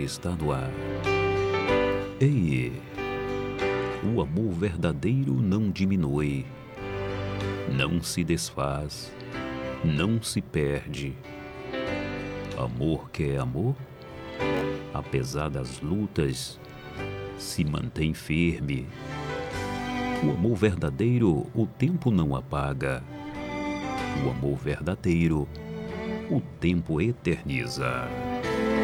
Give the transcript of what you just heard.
está no ar. Ei, o amor verdadeiro não diminui, não se desfaz, não se perde. Amor que é amor, apesar das lutas, se mantém firme. O amor verdadeiro o tempo não apaga. O amor verdadeiro o tempo eterniza.